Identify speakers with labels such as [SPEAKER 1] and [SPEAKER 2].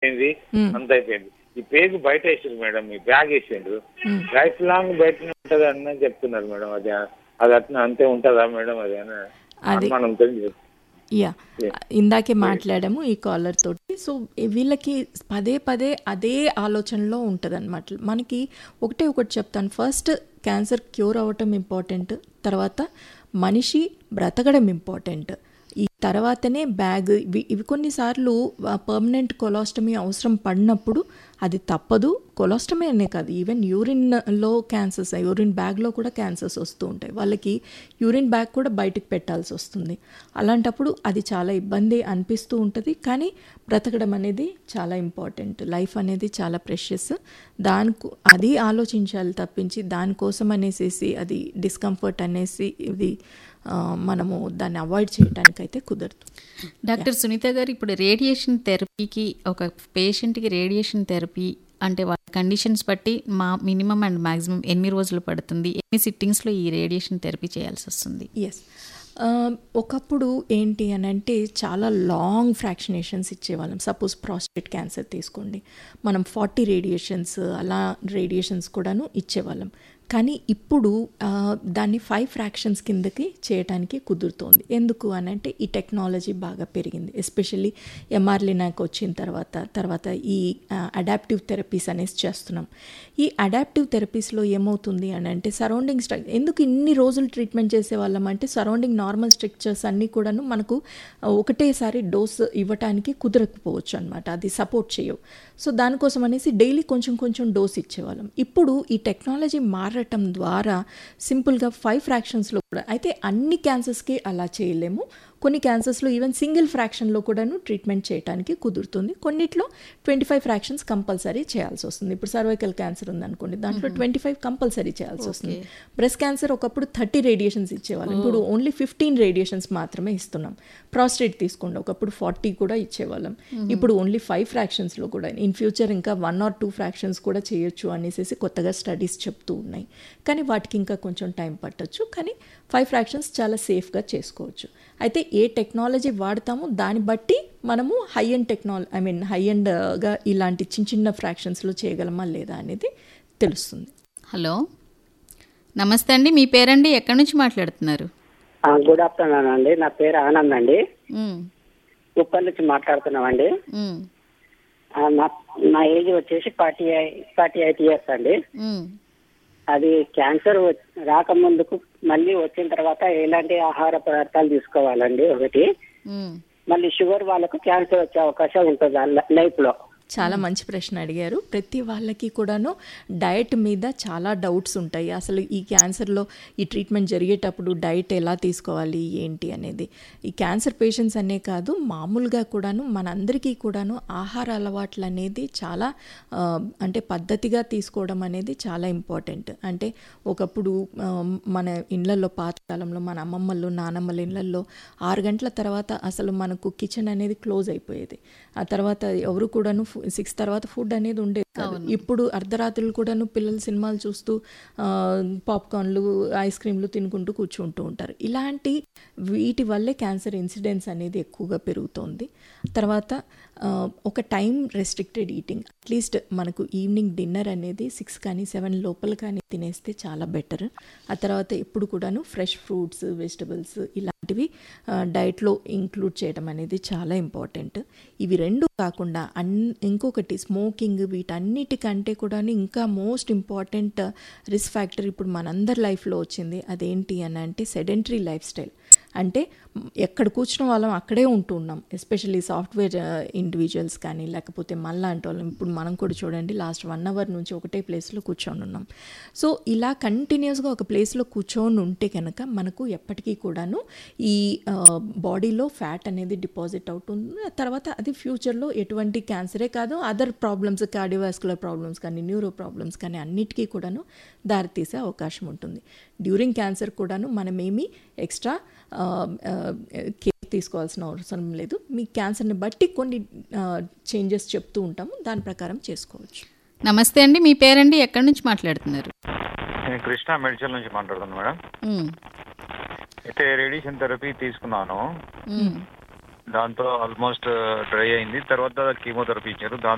[SPEAKER 1] అయిపోయింది, అంత అయిపోయింది. ఈ పేగు బయట వేసిండ్రు మేడం, ఈ బ్యాగ్ వేసిండ్రు, లైఫ్ లాంగ్ బయటనే ఉంటది అని చెప్తున్నారు మేడం. అది అది అట్లా అంతే ఉంటుందా మేడం? అది అని అనుమానం తెలియదు.
[SPEAKER 2] యా, ఇందాకే మాట్లాడాము ఈ కాలర్ తోటి. సో వీళ్ళకి పదే పదే అదే ఆలోచనలో ఉంటుంది అనమాట. మనకి ఒకటి చెప్తాను, ఫస్ట్ క్యాన్సర్ క్యూర్ అవ్వటం ఇంపార్టెంట్, తర్వాత మనిషి బ్రతకడం ఇంపార్టెంట్, ఈ తర్వాతనే బ్యాగ్. ఇవి కొన్నిసార్లు పర్మనెంట్ కొలాస్టమీ అవసరం పడినప్పుడు అది తప్పదు. కొలాస్టమీ అనే కాదు, ఈవెన్ యూరిన్లో క్యాన్సర్స్, యూరిన్ బ్యాగ్లో కూడా క్యాన్సర్స్ వస్తూ ఉంటాయి. వాళ్ళకి యూరిన్ బ్యాగ్ కూడా బయటకు పెట్టాల్సి వస్తుంది. అలాంటప్పుడు అది చాలా ఇబ్బంది అనిపిస్తూ ఉంటుంది. కానీ బ్రతకడం అనేది చాలా ఇంపార్టెంట్, లైఫ్ అనేది చాలా ప్రెషియస్. అది ఆలోచించాలి తప్పించి దానికోసం అనేసి అది డిస్కంఫర్ట్ అనేసి ఇది మనము దాన్ని అవాయిడ్ చేయడానికైతే కుదరదు.
[SPEAKER 3] డాక్టర్ సునీత గారు, ఇప్పుడు రేడియేషన్ థెరపీకి, ఒక పేషెంట్కి రేడియేషన్ థెరపీ అంటే వాళ్ళ కండిషన్స్ బట్టి మినిమం అండ్ మ్యాక్సిమం ఎన్ని రోజులు పడుతుంది, ఎన్ని సిట్టింగ్స్లో ఈ రేడియేషన్ థెరపీ చేయాల్సి వస్తుంది?
[SPEAKER 2] ఎస్, ఒకప్పుడు ఏంటి అని అంటే చాలా లాంగ్ ఫ్రాక్షనేషన్స్ ఇచ్చేవాళ్ళం. సపోజ్ ప్రాస్టేట్ క్యాన్సర్ తీసుకోండి, మనం 40 రేడియేషన్స్ అలా రేడియేషన్స్ కూడాను ఇచ్చేవాళ్ళం. కానీ ఇప్పుడు దాన్ని 5 ఫ్రాక్షన్స్ కిందకి చేయడానికి కుదురుతోంది. ఎందుకు అని అంటే ఈ టెక్నాలజీ బాగా పెరిగింది. ఎస్పెషల్లీ ఎంఆర్లినాక్ వచ్చిన తర్వాత ఈ అడాప్టివ్ థెరపీస్ అనేసి చేస్తున్నాం. ఈ అడాప్టివ్ థెరపీస్లో ఏమవుతుంది అని అంటే సరౌండింగ్ ఎందుకు ఇన్ని రోజులు ట్రీట్మెంట్ చేసేవాళ్ళం అంటే సరౌండింగ్ నార్మల్ స్ట్రక్చర్స్ అన్నీ కూడాను మనకు ఒకటేసారి డోస్ ఇవ్వటానికి కుదరకపోవచ్చు అనమాట, అది సపోర్ట్ చేయవు. సో దానికోసం అనేసి డైలీ కొంచెం డోస్ ఇచ్చేవాళ్ళం. ఇప్పుడు ఈ టెక్నాలజీ మారటం ద్వారా సింపుల్గా 5 ఫ్రాక్షన్స్లో కూడా, అయితే అన్ని క్యాన్సర్స్కి అలా చేయలేము. కొన్ని క్యాన్సర్స్లో ఈవెన్ సింగిల్ ఫ్రాక్షన్లో కూడాను ట్రీట్మెంట్ చేయడానికి కుదురుతుంది. కొన్నిట్లో 25 ఫ్రాక్షన్స్ కంపల్సరీ చేయాల్సి వస్తుంది. ఇప్పుడు సర్వైకల్ క్యాన్సర్ ఉందనుకోండి, దాంట్లో 25 కంపల్సరీ చేయాల్సి వస్తుంది. బ్రెస్ట్ క్యాన్సర్ ఒకప్పుడు 30 రేడియేషన్స్ ఇచ్చేవాళ్ళం, ఇప్పుడు ఓన్లీ 15 రేడియేషన్స్ మాత్రమే ఇస్తున్నాం. ప్రాస్టేట్ తీసుకోండి, ఒకప్పుడు 40 కూడా ఇచ్చేవాళ్ళం, ఇప్పుడు ఓన్లీ 5 ఫ్రాక్షన్స్లో కూడా. ఇన్ ఫ్యూచర్ ఇంకా 1 or 2 ఫ్రాక్షన్స్ కూడా చేయొచ్చు అనేసి కొత్తగా స్టడీస్ చెప్తూ ఉన్నాయి. కానీ వాటికి ఇంకా కొంచెం టైం పట్టొచ్చు, కానీ 5 ఫ్రాక్షన్స్ చాలా సేఫ్గా చేసుకోవచ్చు. అయితే ఏ టెక్నాలజీ వాడతామో దాన్ని బట్టి మనము హై ఎండ్గా ఇలాంటి చిన్న ఫ్రాక్షన్స్లో చేయగలమా లేదా అనేది తెలుస్తుంది.
[SPEAKER 3] హలో, నమస్తే అండి, మీ పేరండి, ఎక్కడి నుంచి మాట్లాడుతున్నారు?
[SPEAKER 4] గుడ్ ఆఫ్టర్నూన్ అండి, నా పేరు ఆనంద్ అండి, ఉప్పల్ నుంచి మాట్లాడుతున్నామండి. నా ఏజ్ వచ్చేసి 48 ఇయర్స్ అండి. అది క్యాన్సర్ రాకముందుకు మళ్ళీ వచ్చిన తర్వాత ఎలాంటి ఆహార పదార్థాలు తీసుకోవాలండి ఒకటి, మళ్ళీ షుగర్ వాళ్ళకు క్యాన్సర్ వచ్చే అవకాశం ఉంటుంది లైఫ్ లో?
[SPEAKER 2] చాలా మంచి ప్రశ్న అడిగారు. ప్రతి వాళ్ళకి కూడాను డయట్ మీద చాలా డౌట్స్ ఉంటాయి. అసలు ఈ క్యాన్సర్లో ఈ ట్రీట్మెంట్ జరిగేటప్పుడు డయట్ ఎలా తీసుకోవాలి ఏంటి అనేది. ఈ క్యాన్సర్ పేషెంట్స్ అనే కాదు, మామూలుగా కూడాను మనందరికీ కూడాను ఆహార అలవాట్లు అనేది చాలా అంటే పద్ధతిగా తీసుకోవడం అనేది చాలా ఇంపార్టెంట్. అంటే ఒకప్పుడు మన ఇళ్లలో, పాతకాలంలో మన అమ్మమ్మలు నానమ్మల ఇళ్లలో 6 గంటల తర్వాత అసలు మనకు కిచెన్ అనేది క్లోజ్ అయిపోయేది. ఆ తర్వాత ఎవరు కూడాను 6 తర్వాత ఫుడ్ అనేది ఉండేది కాదు. ఇప్పుడు అర్ధరాత్రులు కూడాను పిల్లలు సినిమాలు చూస్తూ పాప్కార్న్లు, ఐస్ క్రీమ్లు తినుకుంటూ కూర్చుంటూ ఉంటారు. ఇలాంటి వీటి వల్లే క్యాన్సర్ ఇన్సిడెన్స్ అనేది ఎక్కువగా పెరుగుతోంది. తర్వాత ఒక టైం రెస్ట్రిక్టెడ్ ఈటింగ్, అట్లీస్ట్ మనకు ఈవినింగ్ డిన్నర్ అనేది 6 కానీ 7 లోపల కానీ తినేస్తే చాలా బెటర్. ఆ తర్వాత ఎప్పుడు కూడాను ఫ్రెష్ ఫ్రూట్స్, వెజిటబుల్స్ ఇలాంటివి డైట్లో ఇంక్లూడ్ చేయడం అనేది చాలా ఇంపార్టెంట్. ఇవి రెండు కాకుండా ఇంకొకటి స్మోకింగ్, వీటన్నిటికంటే కూడా ఇంకా మోస్ట్ ఇంపార్టెంట్ రిస్క్ ఫ్యాక్టర్ ఇప్పుడు మనందరి లైఫ్లో వచ్చింది. అదేంటి అని అంటే సెడెంటరీ లైఫ్ స్టైల్. అంటే ఎక్కడ కూర్చున్న వాళ్ళం అక్కడే ఉంటూ ఉన్నాం. ఎస్పెషల్లీ సాఫ్ట్వేర్ ఇండివిజువల్స్ కానీ లేకపోతే మనలాంటి వాళ్ళం. ఇప్పుడు మనం కూడా చూడండి, లాస్ట్ 1 hour నుంచి ఒకటే ప్లేస్లో కూర్చొని ఉన్నాం. సో ఇలా కంటిన్యూస్గా ఒక ప్లేస్లో కూర్చొని ఉంటే కనుక మనకు ఎప్పటికీ కూడాను ఈ బాడీలో ఫ్యాట్ అనేది డిపాజిట్ అవుతుంది. తర్వాత అది ఫ్యూచర్లో ఎటువంటి క్యాన్సరే కాదు, అదర్ ప్రాబ్లమ్స్, కార్డియోవాస్కులర్ ప్రాబ్లమ్స్ కానీ న్యూరో ప్రాబ్లమ్స్ కానీ అన్నిటికీ కూడాను దారితీసే అవకాశం ఉంటుంది. డ్యూరింగ్ క్యాన్సర్ కూడాను మనమేమి ఎక్స్ట్రా కేర్ తీసుకోవాల్సిన అవసరం లేదు. మీ క్యాన్సర్ని బట్టి కొన్ని చేంజెస్ చెప్తూ ఉంటాము, దాని ప్రకారం చేసుకోవచ్చు.
[SPEAKER 3] నమస్తే అండి, మీ పేరండి, ఎక్కడి నుంచి మాట్లాడుతున్నారు?
[SPEAKER 5] నేను కృష్ణ మెడికల్ నుంచి మాట్లాడుతున్నాను మేడం. అయితే రేడియేషన్ థెరపీ తీసుకున్నాను, దాంతో ఆల్మోస్ట్ డ్రై అయింది. తర్వాత కీమోథెరపీ ఇచ్చారు, దాంతో